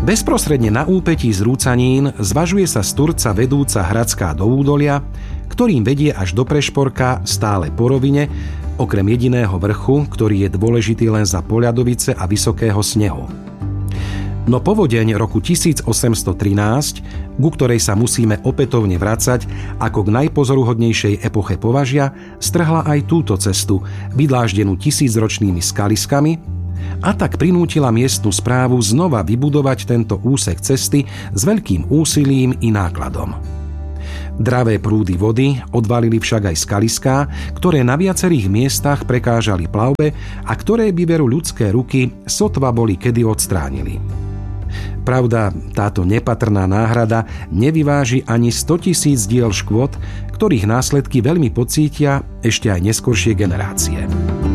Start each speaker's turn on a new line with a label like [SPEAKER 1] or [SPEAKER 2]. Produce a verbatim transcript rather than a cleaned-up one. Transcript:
[SPEAKER 1] Bezprostredne na úpetí z Rúcanín zvažuje sa z Turca vedúca Hradská do údolia, ktorým vedie až do Prešporka stále po rovine, okrem jediného vrchu, ktorý je dôležitý len za poľadovice a vysokého snehu. No povodeň roku tisíc osemsto trinásť, ku ktorej sa musíme opätovne vracať ako k najpozoruhodnejšej epoche považia, strhla aj túto cestu, vydláždenú tisícročnými skaliskami, a tak prinútila miestnu správu znova vybudovať tento úsek cesty s veľkým úsilím i nákladom. Dravé prúdy vody odvalili však aj skaliská, ktoré na viacerých miestach prekážali plavbe a ktoré by veru ľudské ruky sotva boli kedy odstránili. Pravda, táto nepatrná náhrada nevyváži ani stotisíc diel škôd, ktorých následky veľmi pocítia ešte aj neskoršie generácie.